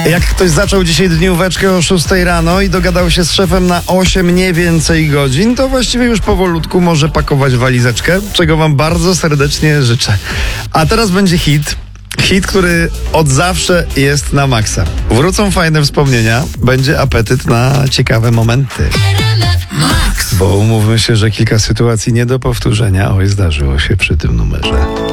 Jak ktoś zaczął dzisiaj dnióweczkę o 6 rano i dogadał się z szefem na 8 nie więcej godzin, to właściwie już powolutku może pakować walizeczkę, czego wam bardzo serdecznie życzę. A teraz będzie hit. Hit, który od zawsze jest na maksa. Wrócą fajne wspomnienia, będzie apetyt na ciekawe momenty. Bo umówmy się, że kilka sytuacji nie do powtórzenia, zdarzyło się przy tym numerze.